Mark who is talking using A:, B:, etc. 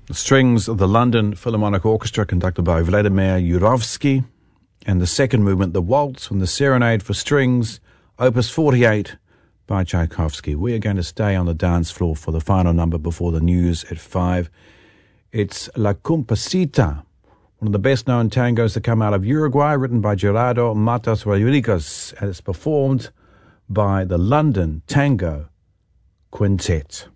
A: The strings of the London Philharmonic Orchestra conducted by Vladimir Yurovsky, and the second movement, the Waltz from the Serenade for Strings, Opus 48 by Tchaikovsky. We are going to stay on the dance floor for the final number before the news at 5. It's La Compasita, one of the best-known tangos that come out of Uruguay, written by Gerardo Matos Rodriguez, and it's performed by the London Tango Quintet.